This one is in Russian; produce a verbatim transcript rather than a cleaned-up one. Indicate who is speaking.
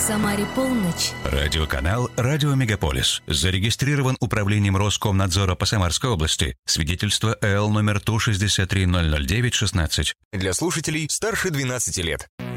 Speaker 1: Самаре полночь.
Speaker 2: Радиоканал «Радио Мегаполис». Зарегистрирован управлением Роскомнадзора по Самарской области. Свидетельство эл номер ту шестьдесят три ноль ноль девять шестнадцать.
Speaker 3: Для слушателей старше двенадцати лет.